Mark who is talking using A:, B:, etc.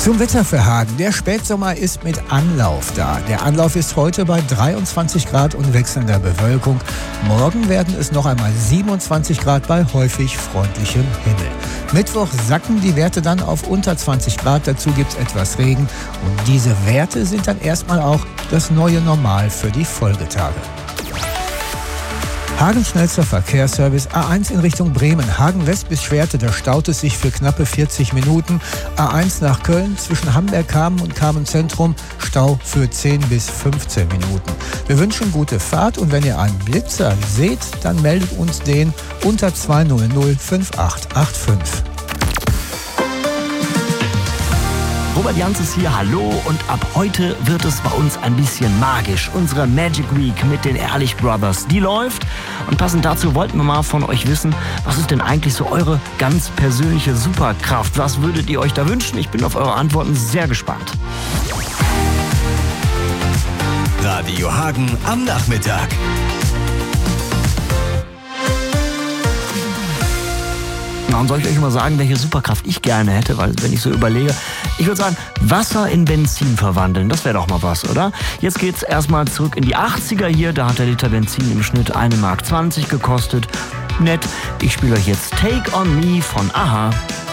A: Zum Wetter für Hagen. Der Spätsommer ist mit Anlauf da. Der Anlauf ist heute bei 23 Grad und wechselnder Bewölkung. Morgen werden es noch einmal 27 Grad bei häufig freundlichem Himmel. Mittwoch sacken die Werte dann auf unter 20 Grad. Dazu gibt es etwas Regen. Und diese Werte sind dann erstmal auch das neue Normal für die Folgetage. Hagen schnellster Verkehrsservice. A1 in Richtung Bremen. Hagen West bis Schwerte, da staut es sich für knappe 40 Minuten. A1 nach Köln zwischen Hamberg-Kamen und Kamen-Zentrum. Stau für 10 bis 15 Minuten. Wir wünschen gute Fahrt und wenn ihr einen Blitzer seht, dann meldet uns den unter 200 5885.
B: Robert Jans ist hier, hallo, und ab heute wird es bei uns ein bisschen magisch. Unsere Magic Week mit den Ehrlich Brothers, die läuft. Und passend dazu wollten wir mal von euch wissen, was ist denn eigentlich so eure ganz persönliche Superkraft? Was würdet ihr euch da wünschen? Ich bin auf eure Antworten sehr gespannt.
C: Radio Hagen am Nachmittag.
B: Und soll ich euch mal sagen, welche Superkraft ich gerne hätte? Weil, wenn ich so überlege, ich würde sagen, Wasser in Benzin verwandeln. Das wäre doch mal was, oder? Jetzt geht's erstmal zurück in die 80er hier. Da hat der Liter Benzin im Schnitt 1,20 Mark gekostet. Nett. Ich spiele euch jetzt Take on Me von Aha.